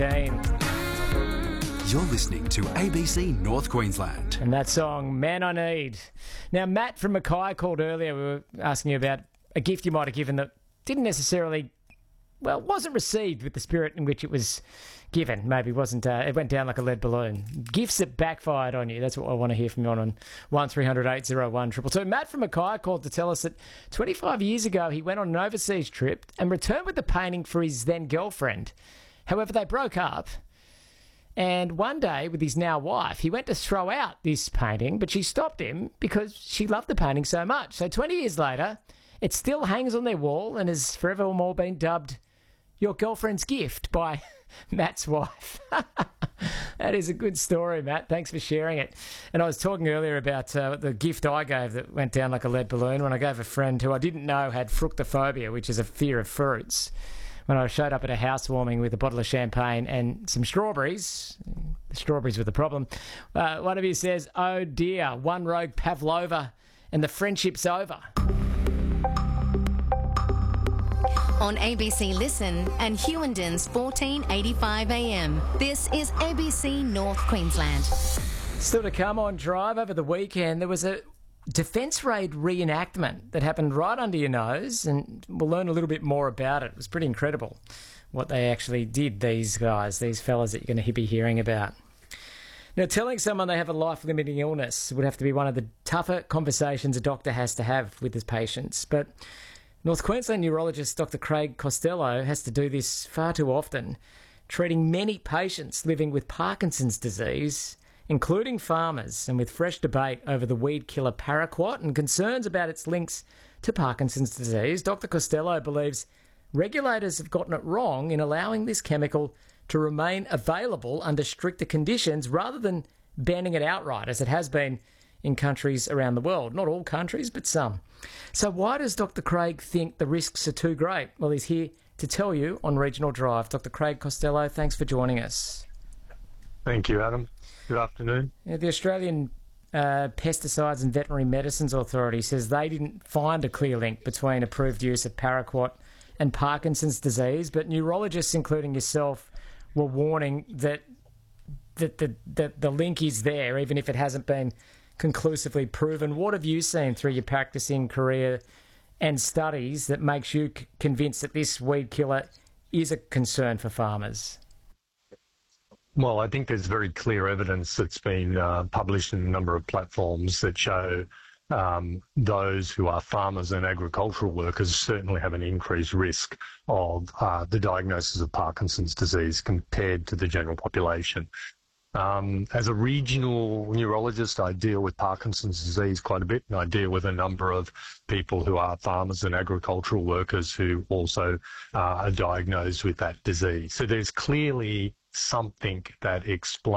You're listening to ABC North Queensland. And that song, Man I Need. Now, Matt from Mackay called earlier. We were asking you about a gift you might have given that didn't necessarily, well, wasn't received with the spirit in which it was given. Maybe wasn't. It went down like a lead balloon. Gifts that backfired on you. That's what I want to hear from you on 1300 801 222. Matt from Mackay called to tell us that 25 years ago he went on an overseas trip and returned with the painting for his then girlfriend. However, they broke up. And one day, with his now wife, he went to throw out this painting, but she stopped him because she loved the painting so much. So 20 years later, it still hangs on their wall and has forevermore been dubbed your girlfriend's gift by Matt's wife. That is a good story, Matt. Thanks for sharing it. And I was talking earlier about the gift I gave that went down like a lead balloon when I gave a friend who I didn't know had fructophobia, which is a fear of fruits. When I showed up at a housewarming with a bottle of champagne and some strawberries. The strawberries were the problem. One of you says, oh dear, one rogue Pavlova and the friendship's over. On ABC Listen and Hewendon's 1485 AM. This is ABC North Queensland. Still to come on Drive over the weekend, there was a Defence Raid reenactment that happened right under your nose, and we'll learn a little bit more about it. It was pretty incredible what they actually did, these guys, these fellas that you're going to be hearing about. Now, telling someone they have a life-limiting illness would have to be one of the tougher conversations a doctor has to have with his patients, but North Queensland neurologist Dr Craig Costello has to do this far too often, treating many patients living with Parkinson's disease, including farmers, and with fresh debate over the weed killer paraquat and concerns about its links to Parkinson's disease. Dr Costello believes regulators have gotten it wrong in allowing this chemical to remain available under stricter conditions rather than banning it outright, as it has been in countries around the world. Not all countries, but some. So why does Dr Craig think the risks are too great? Well, he's here to tell you on Regional Drive. Dr Craig Costello, thanks for joining us. Thank you, Adam. Good afternoon. The Australian Pesticides and Veterinary Medicines Authority says they didn't find a clear link between approved use of paraquat and Parkinson's disease, but neurologists, including yourself, were warning that the link is there, even if it hasn't been conclusively proven. What have you seen through your practicing career and studies that makes you convinced that this weed killer is a concern for farmers? Well, I think there's very clear evidence that's been published in a number of platforms that show those who are farmers and agricultural workers certainly have an increased risk of the diagnosis of Parkinson's disease compared to the general population. As a regional neurologist, I deal with Parkinson's disease quite a bit, and I deal with a number of people who are farmers and agricultural workers who also are diagnosed with that disease. So there's clearly something that explains